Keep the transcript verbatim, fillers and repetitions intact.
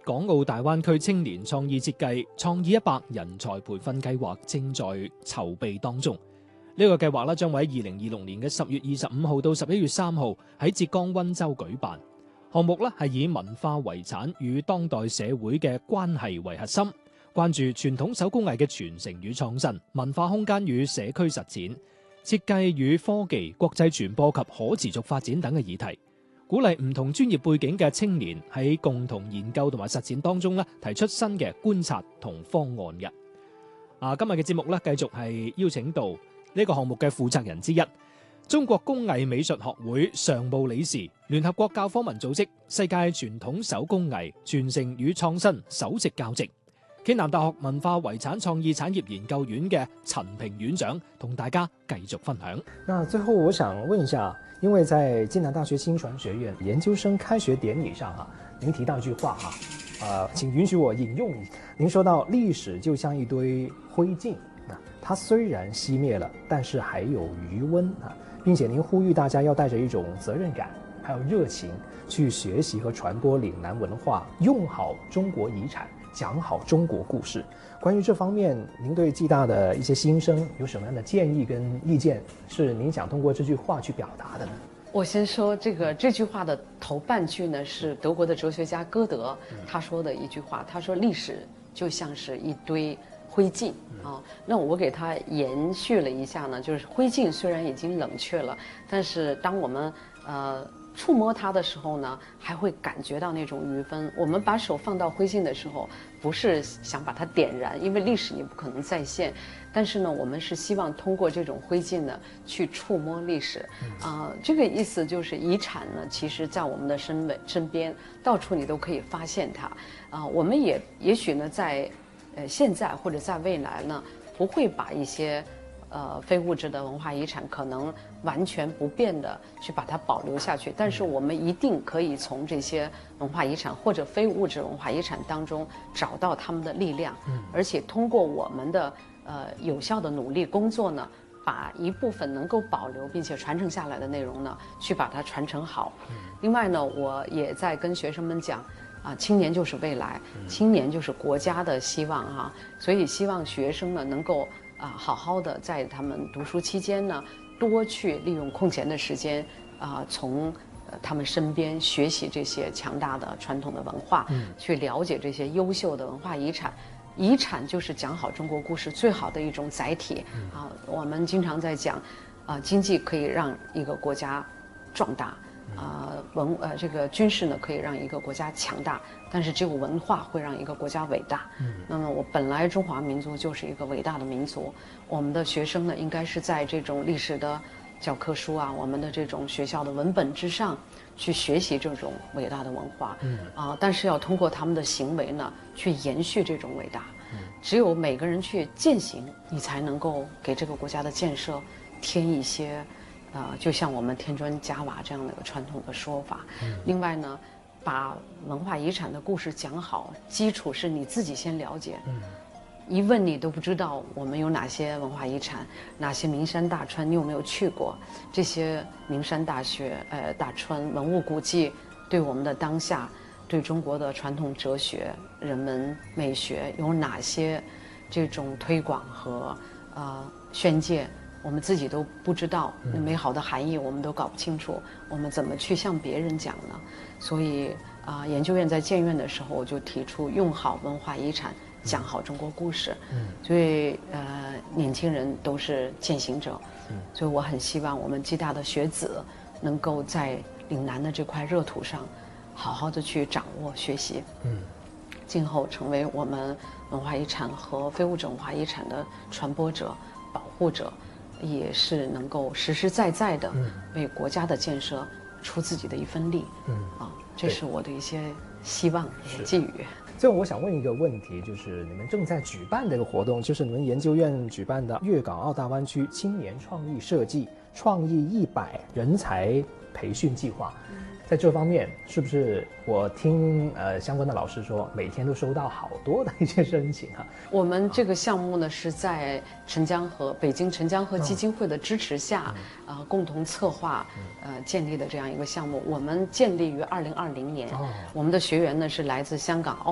港澳大灣區青年創意設計創意一百人才培訓計劃正在籌備當中。呢、這個計劃咧將會喺二零二六年嘅十月二十五號到十一月三號喺浙江溫州舉辦。項目咧係以文化遺產與當代社會嘅關係為核心，關注傳統手工藝嘅傳承與創新、文化空間與社區實踐、設計與科技、國際傳播及可持續發展等嘅議題，鼓勵唔同專業背景嘅青年喺共同研究同埋實踐當中咧提出新嘅觀察同方案嘅。啊，今日嘅節目咧繼續係邀請到呢個項目嘅負責人之一，中國工藝美術學會常務理事、聯合國教科文組織世界傳統手工藝傳承與創新首席教職，暨南大學文化遺產創意產業研究院嘅陳平院長，同大家繼續分享。 那最後我想問一下，因為在暨南大學新傳學院研究生開學典禮上啊，您提到一句話啊，呃，請允許我引用一下。您說到歷史就像一堆灰燼，它雖然熄滅了，但是還有餘溫啊，並且您呼籲大家要帶着一種責任感，還有熱情去學習和傳播嶺南文化，用好中國遺產，講好中國故事。關於這方面，您對暨大的一些新生有什麼樣的建議跟意見，是您想通過這句話去表達的呢？ 我先說這個這句話的頭半句呢，是德國的哲學家歌德他說的一句話，他說歷史就像是一堆灰燼啊。那我給他延續了一下呢，就是灰燼雖然已經冷卻了，但是當我們呃觸摸它的時候呢，還會感覺到那種餘溫。我們把手放到灰燼的時候，不是想把它點燃，因為歷史你不可能再現。但是呢，我們是希望通過這種灰燼呢，去觸摸歷史。啊、呃，這個意思就是遺產呢，其實在我們的身邊身邊，到處你都可以發現它。啊、呃，我們也也許呢，在呃現在或者在未來呢，不會把一些呃非物質的文化遺產可能完全不變的去把它保留下去，但是我們一定可以從這些文化遺產或者非物質文化遺產當中找到他們的力量，而且通過我們的呃有效的努力工作呢，把一部分能夠保留並且傳承下來的內容呢，去把它傳承好。另外呢，我也在跟學生們講啊，青年就是未來，青年就是國家的希望哈，所以希望學生呢能夠啊好好的在他們讀書期間呢，多去利用空閒的時間啊，從他們身邊學習這些強大的傳統的文化，去了解這些優秀的文化遺產。遺產就是講好中國故事最好的一種載體啊！我們經常在講，啊，經濟可以讓一個國家壯大，啊，文呃這個軍事呢可以讓一個國家強大，但是只有文化會讓一個國家偉大。那麼我本來中華民族就是一個偉大的民族，我們的學生呢應該是在這種歷史的教科書啊，我們的這種學校的文本之上去學習這種偉大的文化，嗯啊，但是要通過他們的行為呢，去延續這種偉大。嗯，只有每個人去踐行，你才能夠給這個國家的建設添一些，啊、呃，就像我們添磚加瓦這樣的一個傳統的說法。嗯，另外呢，把文化遺產的故事講好，基礎是你自己先了解。嗯。一問你都不知道我們有哪些文化遺產，哪些名山大川，你有沒有去過？這些名山大學、呃大川文物古蹟，對我們的當下，對中國的傳統哲學、人文美學有哪些這種推廣和呃宣介？我們自己都不知道，那美好的含義我們都搞不清楚，我們怎麼去向別人講呢？所以啊、呃，研究院在建院的時候，我就提出用好文化遺產。講好中國故事，嗯，所以呃，年輕人都是踐行者，嗯，所以我很希望我們暨大的學子能夠在嶺南的這塊熱土上，好好的去掌握學習，嗯，今後成為我們文化遺產和非物質文化遺產的傳播者、保護者，也是能夠實實在在的為國家的建設出自己的一份力，嗯，啊，這是我的一些希望和寄語。 最後我想問一個問題，就是你們正在舉辦的一個活動，就是你們研究院舉辦的粵港澳大灣區青年創意設計創意一百人才培訓計劃，在這方面是不是我聽呃相關的老師說，每天都收到好多的一些申請啊？ 我們這個項目呢是在陳江河北京陳江河基金會的支持下，啊、嗯呃、共同策劃呃建立的這樣一個項目。我們建立於二零二零年，哦、我們的學員呢是來自香港、澳